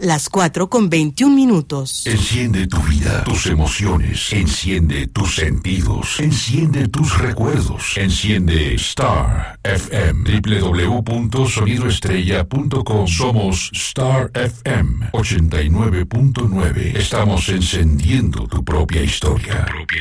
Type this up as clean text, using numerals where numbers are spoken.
las 4:21. Enciende tu vida, tus emociones, enciende tus sentidos, enciende tus recuerdos, enciende Star FM, www.sonidoestrella.com. Somos Star FM 89.9. Estamos encendiendo tu propia historia.